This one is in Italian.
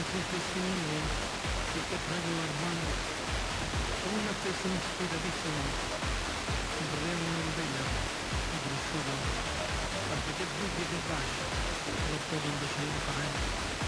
sempre simile, perché proprio Armando, come una persona sfidatissima, un problema non sveglia, è cresciuto, perché che buchi che baci, lo può invece fare.